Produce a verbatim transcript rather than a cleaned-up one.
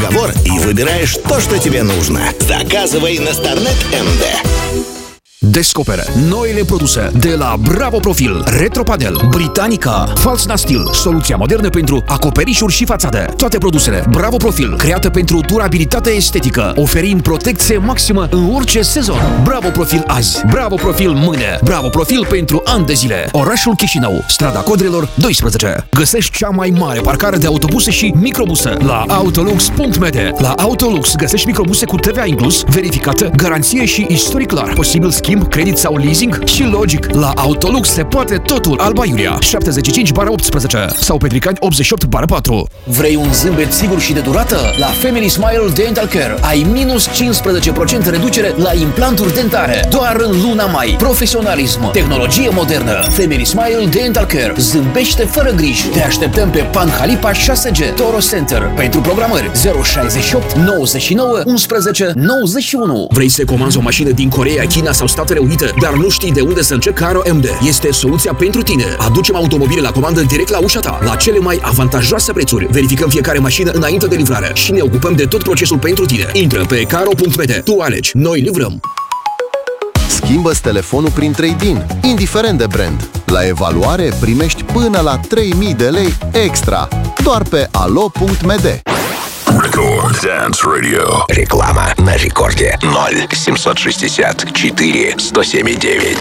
договор и выбираешь то, что тебе нужно. Заказывай на Starnet эм дэ. Descoperă noile produse de la Bravo Profil, Retropanel, Britannica, Falsna Steel, soluția modernă pentru acoperișuri și fațade. Toate produsele Bravo Profil, create pentru durabilitate estetică, oferind protecție maximă în orice sezon. Bravo Profil azi, Bravo Profil mâine, Bravo Profil pentru ani de zile. Orașul Chișinău, strada Codrelor doisprezece. Găsești cea mai mare parcare de autobuse și microbuse la autolux punct m d. La Autolux găsești microbuse cu T V A inclus, verificată, garanție și istoric clar. Posibil schimb, credit sau leasing? Și logic, la Autolux se poate totul. Alba Iulia, șaptezeci și cinci optsprezece sau Petricani optzeci și opt patru. Vrei un zâmbet sigur și de durată? La Family Smile Dental Care ai minus cincisprezece la sută reducere la implanturi dentare. Doar în luna mai. Profesionalism, tehnologie modernă. Family Smile Dental Care. Zâmbește fără griji. Te așteptăm pe Panhalipa șase G, Toro Center. Pentru programări zero șaizeci și opt nouăzeci și nouă unsprezece nouăzeci și unu. Vrei să comanzi o mașină din Coreea, China sau Statele Unite, dar nu știi de unde să începi? Caro M D este soluția pentru tine. Aducem automobile la comandă direct la ușa ta, la cele mai avantajoase prețuri. Verificăm fiecare mașină înainte de livrare și ne ocupăm de tot procesul pentru tine. Intră pe caro punct m d. Tu alegi, noi livrăm. Schimbă-ți telefonul prin trade-in, indiferent de brand. La evaluare primești până la trei mii de lei extra, doar pe alo punct m d. Record Dance Radio. Реклама на рекорде ноль семьсот шестьдесят четыре сто семь девять.